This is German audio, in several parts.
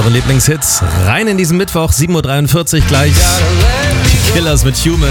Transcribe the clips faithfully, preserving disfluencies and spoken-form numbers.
euren Lieblingshits. Rein in diesen Mittwoch, sieben Uhr dreiundvierzig gleich. Die Killers mit Human.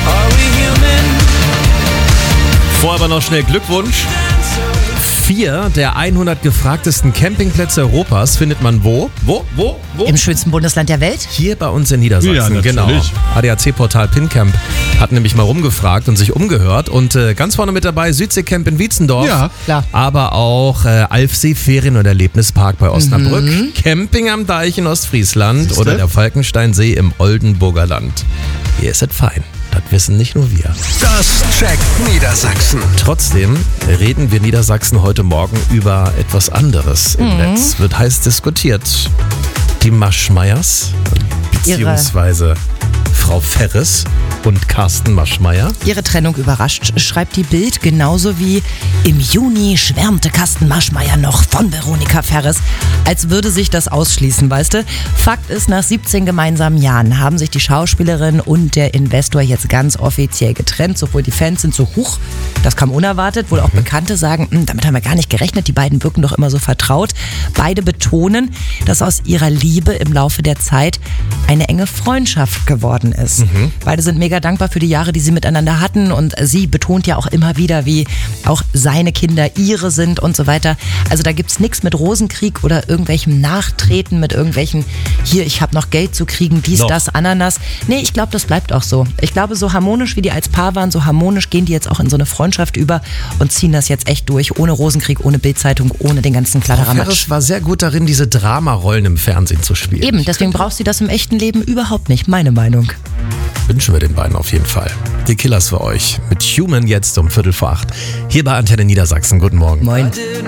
Vorher aber noch schnell Glückwunsch. Vier der hundert gefragtesten Campingplätze Europas findet man wo? Wo? Wo? Wo? Im schönsten Bundesland der Welt? Hier bei uns in Niedersachsen, ja, genau. A D A C-Portal Pincamp hat nämlich mal rumgefragt und sich umgehört. Und äh, ganz vorne mit dabei Südseecamp in Wietzendorf. Ja, klar. Aber auch äh, Alfsee Ferien- und Erlebnispark bei Osnabrück. Mhm. Camping am Deich in Ostfriesland. Siehste? Oder der Falkensteinsee im Oldenburger Land. Hier ist es fein. Das wissen nicht nur wir. Das checkt Niedersachsen. Trotzdem reden wir Niedersachsen heute Morgen über etwas anderes im Mhm. Netz. Wird heiß diskutiert. Die Maschmeyers, beziehungsweise Frau Ferres und Carsten Maschmeyer. Ihre Trennung überrascht, schreibt die Bild, genauso wie im Juni schwärmte Carsten Maschmeyer noch von Veronika Ferres, als würde sich das ausschließen, weißt du? Fakt ist, nach siebzehn gemeinsamen Jahren haben sich die Schauspielerin und der Investor jetzt ganz offiziell getrennt. Sowohl die Fans sind so, huch, das kam unerwartet, wohl auch Mhm. Bekannte sagen, damit haben wir gar nicht gerechnet, die beiden wirken doch immer so vertraut. Beide betonen, dass aus ihrer Liebe im Laufe der Zeit eine enge Freundschaft geworden ist. Mhm. Beide sind mega dankbar für die Jahre, die sie miteinander hatten, und sie betont ja auch immer wieder, wie auch seine Kinder ihre sind und so weiter. Also da gibt's nichts mit Rosenkrieg oder irgendwelchem Nachtreten, mit irgendwelchen, hier, ich habe noch Geld zu kriegen, dies, Noch. das, Ananas. Nee, ich glaube, das bleibt auch so. Ich glaube, so harmonisch, wie die als Paar waren, so harmonisch gehen die jetzt auch in so eine Freundschaft über und ziehen das jetzt echt durch, ohne Rosenkrieg, ohne Bildzeitung, ohne den ganzen Kladderamatsch. Ferres war sehr gut darin, diese Dramarollen im Fernsehen zu spielen. Eben, deswegen brauchst du das im echten Leben überhaupt nicht, meine Meinung. Wünschen wir den beiden auf jeden Fall. Die Killers für euch. Mit Human jetzt um Viertel vor acht. Hier bei Antenne Niedersachsen. Guten Morgen. Moin.